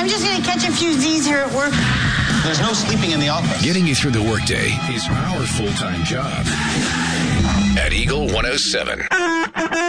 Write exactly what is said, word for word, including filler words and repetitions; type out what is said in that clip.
I'm just going to catch a few Z's here at work. There's no sleeping in the office. Getting you through the workday is our full-time job. at Eagle one oh seven.